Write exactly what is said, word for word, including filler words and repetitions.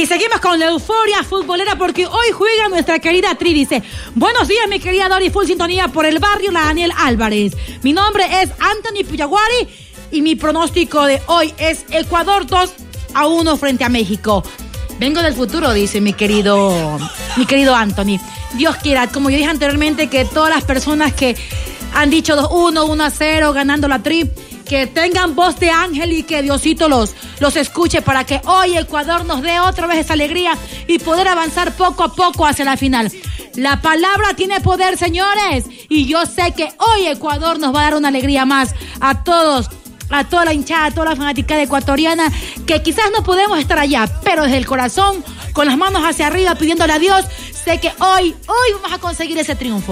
Y seguimos con la euforia futbolera porque hoy juega nuestra querida Tri. Dice, buenos días mi querida Dori, full sintonía por el barrio La Daniel Álvarez. Mi nombre es Anthony Puyaguari y mi pronóstico de hoy es Ecuador dos a uno frente a México. Vengo del futuro, dice mi querido, mi querido Anthony. Dios quiera, como yo dije anteriormente, que todas las personas que han dicho dos uno, uno a cero, ganando la Tri, que tengan voz de ángel y que Diosito los, los escuche para que hoy Ecuador nos dé otra vez esa alegría y poder avanzar poco a poco hacia la final. La palabra tiene poder, señores, y yo sé que hoy Ecuador nos va a dar una alegría más a todos, a toda la hinchada, a toda la fanaticada ecuatoriana, que quizás no podemos estar allá, pero desde el corazón, con las manos hacia arriba, pidiéndole a Dios, sé que hoy, hoy vamos a conseguir ese triunfo.